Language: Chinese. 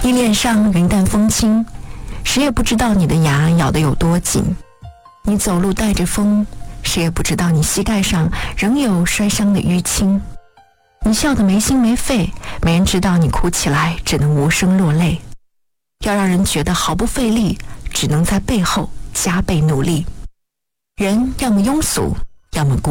你脸上云淡风轻，谁也不知道你的牙咬得有多紧。你走路带着风，谁也不知道你膝盖上仍有摔伤的淤青。你笑得没心没肺，没人知道你哭起来只能无声落泪。要让人觉得毫不费力，只能在背后加倍努力。人要么庸俗，要么孤